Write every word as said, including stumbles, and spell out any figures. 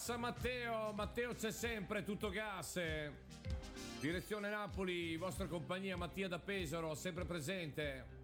gas a Matteo, Matteo c'è sempre, tutto gas. Direzione Napoli, vostra compagnia, Mattia da Pesaro, sempre presente.